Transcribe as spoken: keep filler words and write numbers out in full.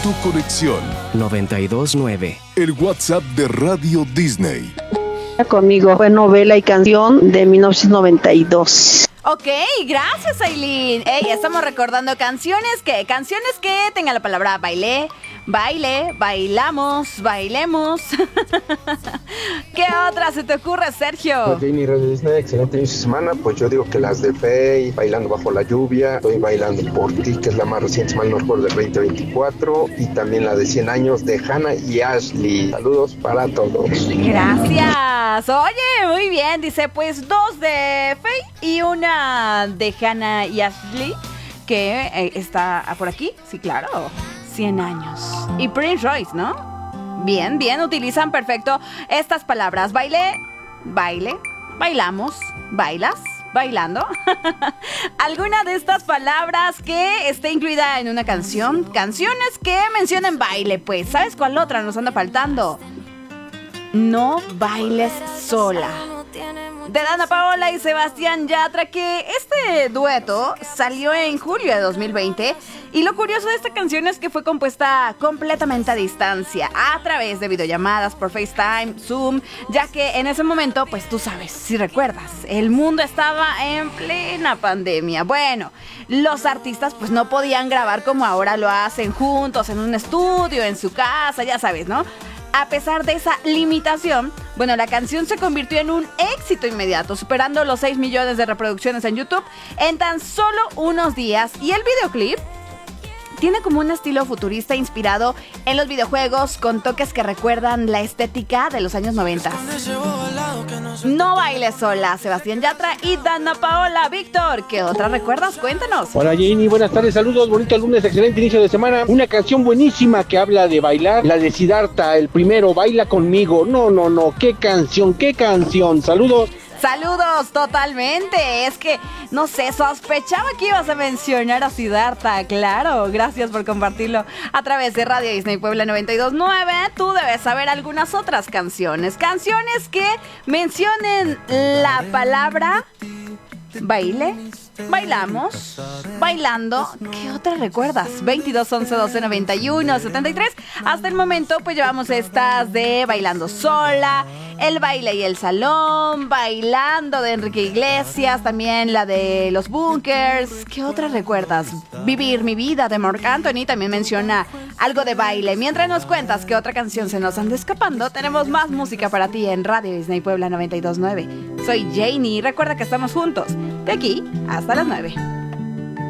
tu conexión. noventa y dos nueve. El WhatsApp de Radio Disney. Conmigo fue novela y canción de mil novecientos noventa y dos. Ok, gracias, Aileen. Ey, estamos recordando canciones que, canciones que tengan la palabra bailé, baile, bailamos, bailemos. ¿Qué otra se te ocurre, Sergio? Jenny, Radio Disney, excelente inicio de semana. Pues yo digo que las de Faye, Bailando Bajo la Lluvia, Estoy Bailando por Ti, que es la más reciente, mal no recuerdo, del veinte veinticuatro, y también la de cien años de Hannah y Ashley. Saludos para todos. Gracias. Oye, muy bien. Dice, pues dos de Faye y una de Hannah y Ashley, que eh, está por aquí. Sí, claro. cien años. Y Prince Royce, ¿no? Bien, bien. Utilizan perfecto estas palabras. Baile, baile, bailamos, bailas, bailando. ¿Alguna de estas palabras que esté incluida en una canción? Canciones que mencionen baile, pues. ¿Sabes cuál otra nos anda faltando? No bailes sola, de Dana Paola y Sebastián Yatra, que este dueto salió en julio de dos mil veinte. Y lo curioso de esta canción es que fue compuesta completamente a distancia, a través de videollamadas por FaceTime, Zoom, ya que en ese momento, pues tú sabes, si recuerdas, el mundo estaba en plena pandemia. Bueno, los artistas pues no podían grabar como ahora lo hacen juntos en un estudio, en su casa, ya sabes, ¿no? A pesar de esa limitación, bueno, la canción se convirtió en un éxito inmediato, superando los seis millones de reproducciones en YouTube en tan solo unos días. Y el videoclip tiene como un estilo futurista inspirado en los videojuegos, con toques que recuerdan la estética de los años noventa. No bailes sola, Sebastián Yatra y Dana Paola. Víctor, ¿qué otra recuerdas? Cuéntanos. Hola Jenny, buenas tardes, saludos, bonito lunes, excelente inicio de semana. Una canción buenísima que habla de bailar, la de Siddhartha, el primero, Baila Conmigo. No, no, no, qué canción, qué canción, saludos. Saludos, totalmente. Es que, no sé, sospechaba que ibas a mencionar a Siddhartha. Claro, gracias por compartirlo a través de Radio Disney Puebla noventa y dos nueve. Tú debes saber algunas otras canciones. Canciones que mencionen la palabra baile, bailamos, bailando. ¿Qué otra recuerdas? veintidós once doce noventa y uno setenta y tres. Hasta el momento pues llevamos estas de Bailando Sola, El Baile y el Salón, Bailando de Enrique Iglesias, también la de Los Bunkers. ¿Qué otra recuerdas? Vivir mi vida de Marc Anthony también menciona algo de baile. Mientras nos cuentas qué otra canción se nos anda escapando, tenemos más música para ti en Radio Disney Puebla noventa y dos nueve. Soy Janie y recuerda que estamos juntos de aquí hasta las nueve.